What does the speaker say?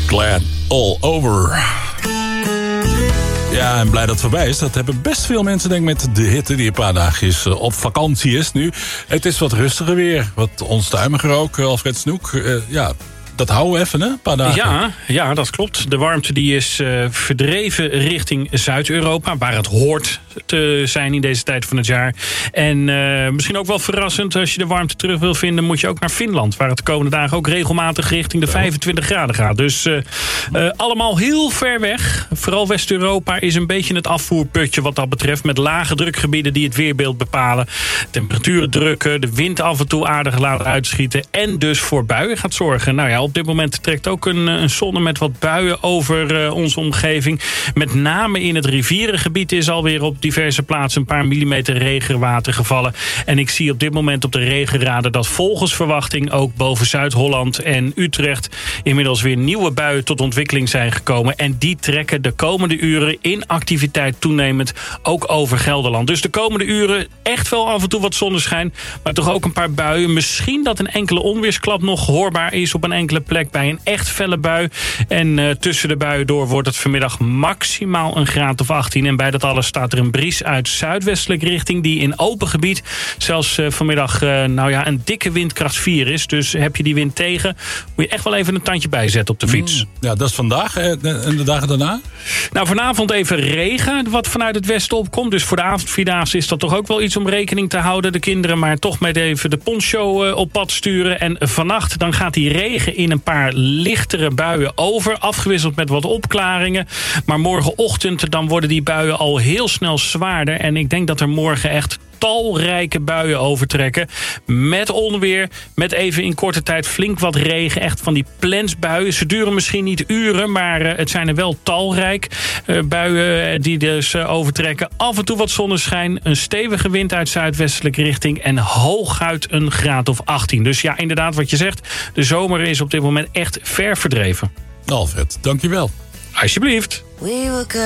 Glad All Over. Ja, en blij dat het voorbij is. Dat hebben best veel mensen, denk ik, met de hitte die een paar dagjes op vakantie is nu. Het is wat rustiger weer. Wat onstuimiger ook, Alfred Snoek. Dat houden we even, hè? Een paar dagen. Ja, dat klopt. De warmte die is verdreven richting Zuid-Europa, waar het hoort te zijn in deze tijd van het jaar. En misschien ook wel verrassend, als je de warmte terug wil vinden, moet je ook naar Finland, waar het de komende dagen ook regelmatig richting de 25 graden gaat. Dus allemaal heel ver weg. Vooral West-Europa is een beetje het afvoerputje wat dat betreft, met lage drukgebieden die het weerbeeld bepalen. Temperaturen drukken, de wind af en toe aardig laten uitschieten en dus voor buien gaat zorgen. Nou ja, op dit moment trekt ook een zone met wat buien over onze omgeving. Met name in het rivierengebied is alweer op diverse plaatsen een paar millimeter regenwater gevallen. En ik zie op dit moment op de regenraden dat volgens verwachting ook boven Zuid-Holland en Utrecht inmiddels weer nieuwe buien tot ontwikkeling zijn gekomen. En die trekken de komende uren in activiteit toenemend ook over Gelderland. Dus de komende uren echt wel af en toe wat zonneschijn, maar toch ook een paar buien. Misschien dat een enkele onweersklap nog hoorbaar is op een enkele plek bij een echt felle bui. En tussen de buien door wordt het vanmiddag maximaal een graad of 18. En bij dat alles staat er een bries uit zuidwestelijke richting die in open gebied zelfs vanmiddag een dikke windkracht 4 is. Dus heb je die wind tegen, moet je echt wel even een tandje bijzetten op de fiets. Ja, dat is vandaag en de dagen daarna? Nou, vanavond even regen wat vanuit het westen opkomt. Dus voor de avondvierdaagse is dat toch ook wel iets om rekening te houden. De kinderen maar toch met even de poncho op pad sturen. En vannacht dan gaat die regen in een paar lichtere buien over. Afgewisseld met wat opklaringen. Maar morgenochtend dan worden die buien al heel snel zwaarder. En ik denk dat er morgen echt talrijke buien overtrekken. Met onweer, met even in korte tijd flink wat regen. Echt van die plensbuien. Ze duren misschien niet uren, maar het zijn er wel talrijk. Buien die dus overtrekken. Af en toe wat zonneschijn. Een stevige wind uit zuidwestelijke richting. En hooguit een graad of 18. Dus ja, inderdaad wat je zegt. De zomer is op dit moment echt ver verdreven. Alfred, dankjewel. Alsjeblieft.